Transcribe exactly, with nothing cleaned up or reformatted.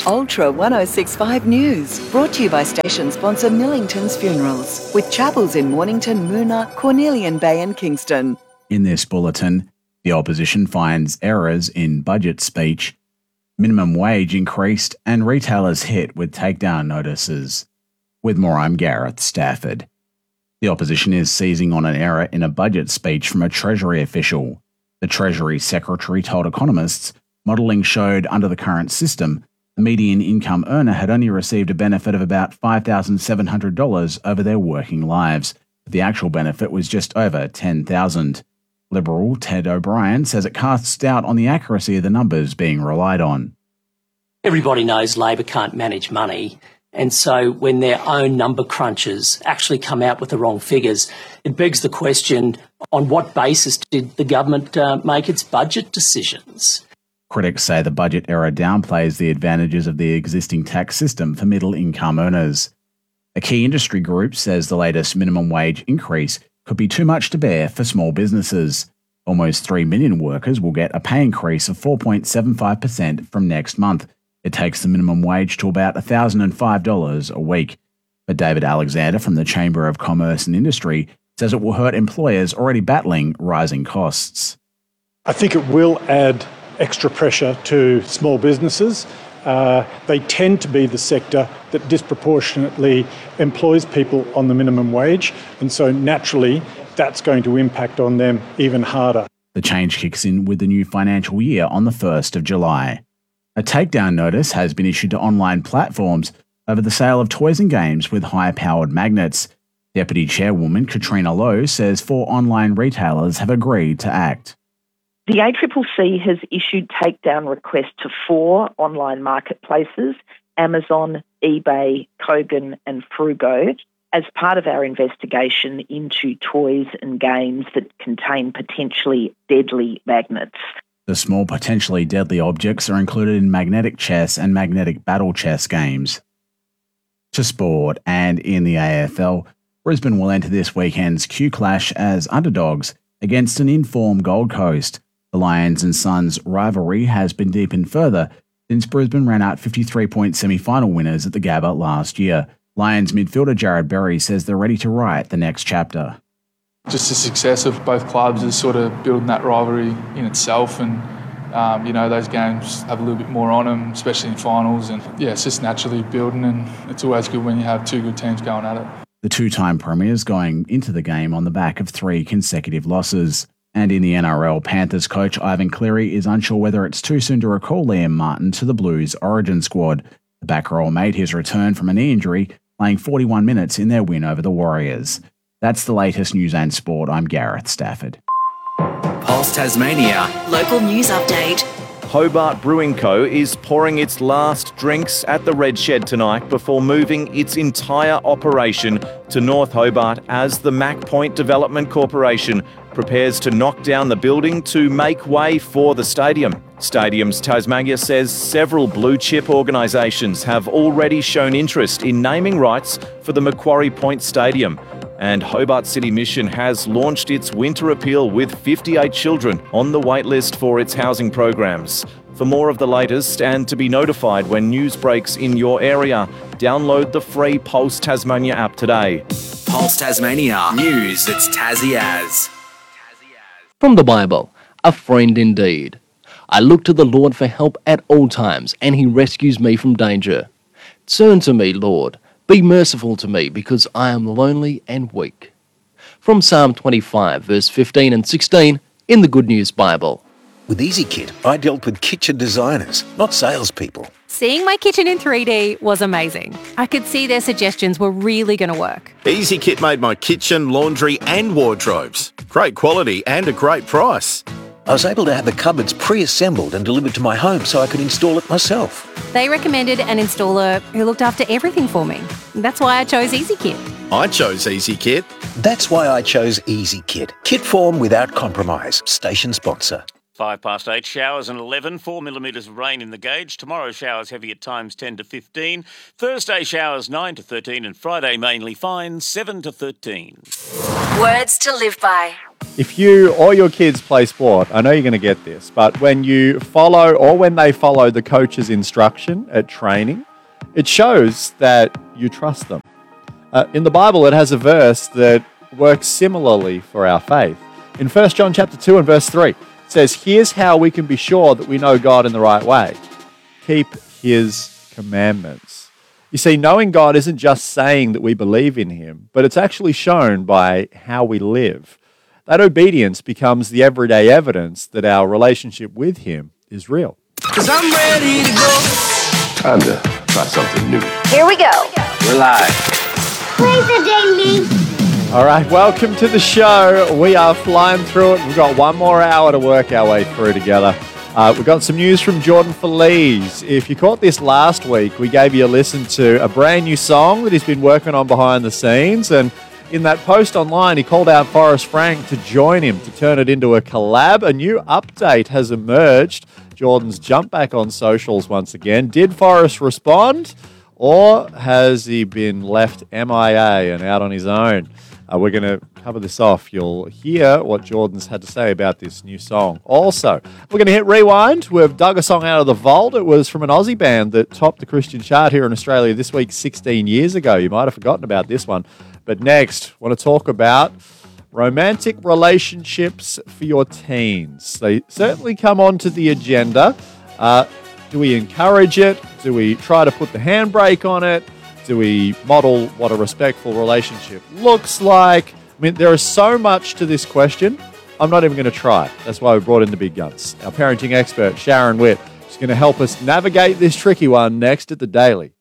Ultra one oh six point five News, brought to you by station sponsor Millington's Funerals, with chapels in Mornington, Moona, Cornelian Bay and Kingston. In this bulletin, the opposition finds errors in budget speech, minimum wage increased and retailers hit with takedown notices. With more, I'm Gareth Stafford. The opposition is seizing on an error in a budget speech from a Treasury official. The Treasury Secretary told economists modelling showed under the current system, the median income earner had only received a benefit of about five thousand seven hundred dollars over their working lives. The actual benefit was just over ten thousand dollars. Liberal Ted O'Brien says it casts doubt on the accuracy of the numbers being relied on. Everybody knows Labor can't manage money, and so when their own number crunchers actually come out with the wrong figures, it begs the question, on what basis did the government uh, make its budget decisions? Critics say the budget error downplays the advantages of the existing tax system for middle-income earners. A key industry group says the latest minimum wage increase could be too much to bear for small businesses. Almost three million workers will get a pay increase of four point seven five percent from next month. It takes the minimum wage to about one thousand five dollars a week. But David Alexander from the Chamber of Commerce and Industry says it will hurt employers already battling rising costs. I think it will add extra pressure to small businesses. Uh, they tend to be the sector that disproportionately employs people on the minimum wage, and so naturally that's going to impact on them even harder. The change kicks in with the new financial year on the first of July. A takedown notice has been issued to online platforms over the sale of toys and games with high-powered magnets. Deputy Chairwoman Katrina Lowe says four online retailers have agreed to act. The A C C C has issued takedown requests to four online marketplaces, Amazon, eBay, Kogan and Frugo, as part of our investigation into toys and games that contain potentially deadly magnets. The small potentially deadly objects are included in magnetic chess and magnetic battle chess games. To sport, and in the A F L, Brisbane will enter this weekend's Q Clash as underdogs against an in-form Gold Coast. The Lions and Suns rivalry has been deepened further since Brisbane ran out fifty-three point semi-final winners at the Gabba last year. Lions midfielder Jared Berry says they're ready to write the next chapter. Just the success of both clubs is sort of building that rivalry in itself, and um, you know, those games have a little bit more on them, especially in finals, and yeah, it's just naturally building, and it's always good when you have two good teams going at it. The two-time premiers going into the game on the back of three consecutive losses. And in the N R L, Panthers coach Ivan Cleary is unsure whether it's too soon to recall Liam Martin to the Blues origin squad. The back row made his return from a knee injury, playing forty-one minutes in their win over the Warriors. That's the latest news and sport. I'm Gareth Stafford. Pulse Tasmania. Local news update. Hobart Brewing Co. is pouring its last drinks at the Red Shed tonight before moving its entire operation to North Hobart as the Mac Point Development Corporation prepares to knock down the building to make way for the stadium. Stadiums Tasmania says several blue chip organisations have already shown interest in naming rights for the Macquarie Point Stadium. And Hobart City Mission has launched its winter appeal with fifty-eight children on the waitlist for its housing programs. For more of the latest and to be notified when news breaks in your area, download the free Pulse Tasmania app today. Pulse Tasmania. News that's Tassie as. From the Bible, a friend indeed. I look to the Lord for help at all times, and he rescues me from danger. Turn to me, Lord. Be merciful to me, because I am lonely and weak. From Psalm twenty-five, verse fifteen and sixteen, in the Good News Bible. With EasyKit, I dealt with kitchen designers, not salespeople. Seeing my kitchen in three D was amazing. I could see their suggestions were really going to work. EasyKit made my kitchen, laundry and wardrobes. Great quality and a great price. I was able to have the cupboards pre-assembled and delivered to my home so I could install it myself. They recommended an installer who looked after everything for me. That's why I chose EasyKit. I chose EasyKit. That's why I chose EasyKit. Kit form without compromise. Station sponsor. Five past eight, showers and eleven, four millimetres of rain in the gauge. Tomorrow showers heavy at times ten to fifteen. Thursday showers nine to thirteen and Friday mainly fine seven to thirteen. Words to live by. If you or your kids play sport, I know you're going to get this, but when you follow or when they follow the coach's instruction at training, it shows that you trust them. Uh, in the Bible, it has a verse that works similarly for our faith. In First John chapter two and verse three, it says, "Here's how we can be sure that we know God in the right way. Keep His commandments." You see, knowing God isn't just saying that we believe in Him, but it's actually shown by how we live. That obedience becomes the everyday evidence that our relationship with Him is real. Cause I'm ready to go. Time to try something new. Here we go. We're live. Play the ding-ding. All right, welcome to the show. We are flying through it. We've got one more hour to work our way through together. Uh, we've got some news from Jordan Feliz. If you caught this last week, we gave you a listen to a brand new song that he's been working on behind the scenes, and in that post online, he called out Forrest Frank to join him to turn it into a collab. A new update has emerged. Jordan's jumped back on socials once again. Did Forrest respond, or has he been left M I A and out on his own? Uh, we're going to cover this off. You'll hear what Jordan's had to say about this new song. Also, we're going to hit rewind. We've dug a song out of the vault. It was from an Aussie band that topped the Christian chart here in Australia this week sixteen years ago. You might have forgotten about this one. But next, I want to talk about romantic relationships for your teens. They certainly come onto the agenda. Uh, do we encourage it? Do we try to put the handbrake on it? Do we model what a respectful relationship looks like? I mean, there is so much to this question. I'm not even going to try. That's why we brought in the big guns. Our parenting expert, Sharon Witt, is going to help us navigate this tricky one next at The Daily.